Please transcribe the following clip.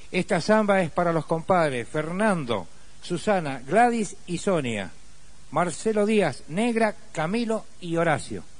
Esta samba es para los compadres Fernando, Susana, Gladys y Sonia, Marcelo Díaz, Negra, Camilo y Horacio.